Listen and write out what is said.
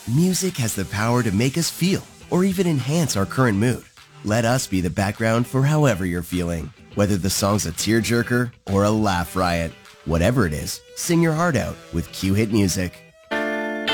Music has the power to make us feel, or even enhance our current mood. Let us be the background for however you're feeling. Whether the song's a tearjerker or a laugh riot. Whatever it is, sing your heart out with Q Hit Music.